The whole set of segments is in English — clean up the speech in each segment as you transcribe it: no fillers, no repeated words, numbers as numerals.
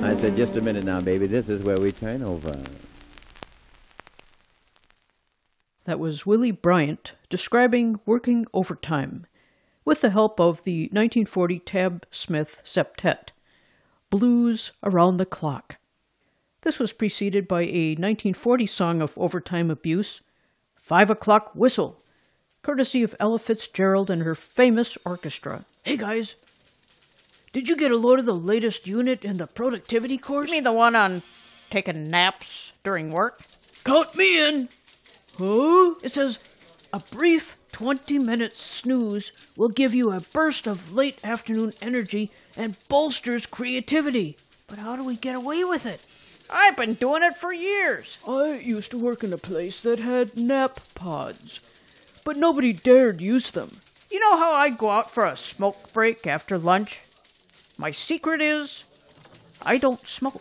I said, just a minute now, baby. This is where we turn over. That was Willie Bryant describing working overtime with the help of the 1940 Tab Smith Septet, Blues Around the Clock. This was preceded by a 1940 song of overtime abuse, 5 O'Clock Whistle, courtesy of Ella Fitzgerald and her famous orchestra. Hey guys, did you get a load of the latest unit in the productivity course? You mean the one on taking naps during work? Count me in! Huh? It says, a brief 20-minute snooze will give you a burst of late afternoon energy and bolsters creativity. But how do we get away with it? I've been doing it for years. I used to work in a place that had nap pods, but nobody dared use them. You know how I go out for a smoke break after lunch? My secret is, I don't smoke.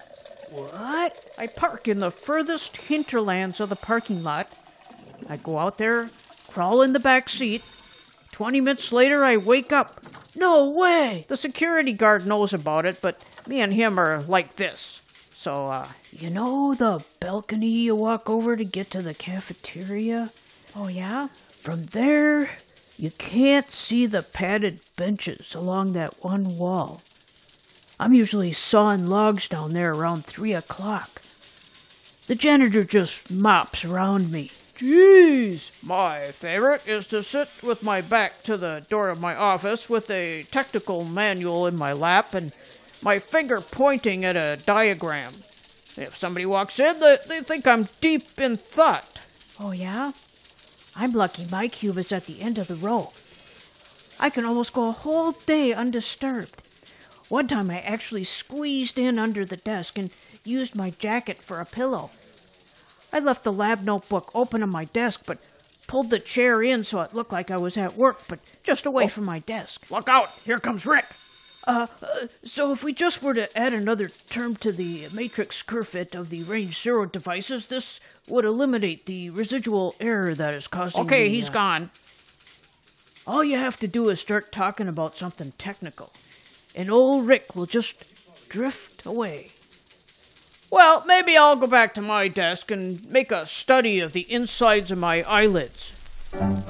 What? I park in the furthest hinterlands of the parking lot. I go out there, crawl in the back seat. 20 minutes later, I wake up. No way! The security guard knows about it, but me and him are like this. So, You know the balcony you walk over to get to the cafeteria? Oh, yeah? From there, you can't see the padded benches along that one wall. I'm usually sawing logs down there around 3 o'clock. The janitor just mops around me. Jeez! My favorite is to sit with my back to the door of my office with a technical manual in my lap and my finger pointing at a diagram. If somebody walks in, they think I'm deep in thought. Oh, yeah? I'm lucky my cube is at the end of the row. I can almost go a whole day undisturbed. One time I actually squeezed in under the desk and used my jacket for a pillow. I left the lab notebook open on my desk, but pulled the chair in so it looked like I was at work, but just away from my desk. Look out! Here comes Rick! So if we just were to add another term to the matrix curfit of the range 0 devices, this would eliminate the residual error that is causing Okay, he's gone. All you have to do is start talking about something technical, and old Rick will just drift away. Well, maybe I'll go back to my desk and make a study of the insides of my eyelids.